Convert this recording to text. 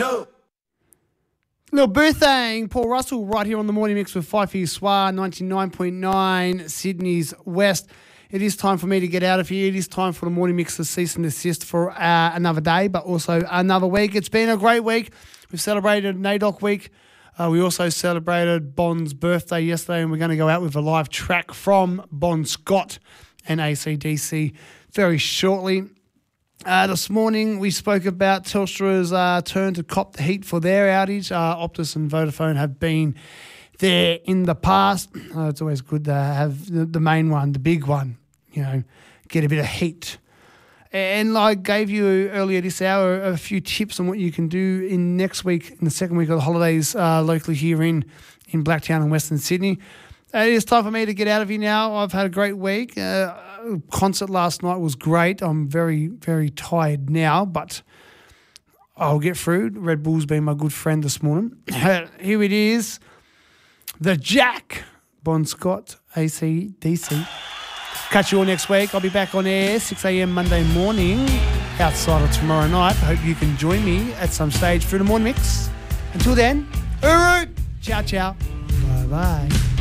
Little birthday, Paul Russell, right here on the Morning Mix with Fifey Soir, 99.9 Sydney's West. It is time for me to get out of here. It is time for the Morning Mix to cease and desist for another day, but also another week. It's been a great week. We've celebrated NAIDOC week. We also celebrated Bond's birthday yesterday, and we're going to go out with a live track from Bon Scott and AC/DC very shortly. This morning we spoke about Telstra's turn to cop the heat for their outage. Optus and Vodafone have been there in the past. It's always good to have the main one, the big one, get a bit of heat. And I gave you earlier this hour a few tips on what you can do in next week, in the second week of the holidays, locally here in Blacktown and Western Sydney. It is time for me to get out of here now. I've had a great week. Concert last night was great. I'm very, very tired now, but I'll get through. Red Bull's been my good friend this morning. Here it is. The Jack, Bon Scott, AC/DC. Catch you all next week. I'll be back on air 6 a.m. Monday morning outside of tomorrow night. I hope you can join me at some stage through the Morning Mix. Until then, ciao, ciao. Bye-bye.